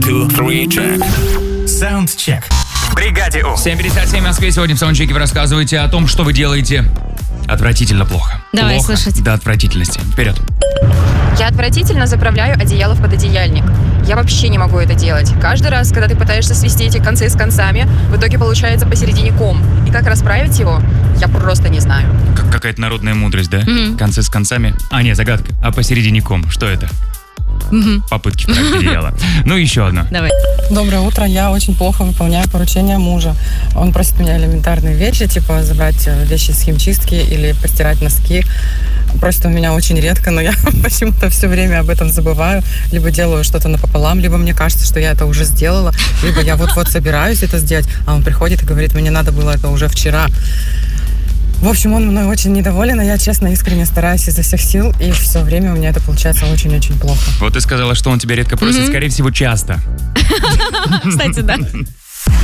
2, 3, check. Soundcheck. В бригаде У. 7:57 в Москве. Сегодня в саундчеке вы рассказываете о том, что вы делаете отвратительно плохо. Давай плохо слушать. до отвратительности. Вперед. Я отвратительно заправляю одеяло в пододеяльник. Я вообще не могу это делать. Каждый раз, когда ты пытаешься свести эти концы с концами, в итоге получается посередине ком. И как расправить его, я просто не знаю. Как какая-то народная мудрость, да? Концы с концами. Нет, загадка. А посередине ком. Что это? Попытки вправить одеяло. Ну, еще одно. Давай. Доброе утро. Я очень плохо выполняю поручения мужа. Он просит меня элементарные вещи, типа забрать вещи с химчистки или постирать носки. Просит он меня очень редко, но я почему-то все время об этом забываю. Либо делаю что-то напополам, либо мне кажется, что я это уже сделала, либо я вот-вот собираюсь это сделать, а он приходит и говорит, мне надо было это уже вчера. В общем, он мной очень недоволен, а я, честно, искренне стараюсь изо всех сил, и все время у меня это получается очень-очень плохо. Вот ты сказала, что он тебя редко просит, скорее всего, часто. Кстати, да.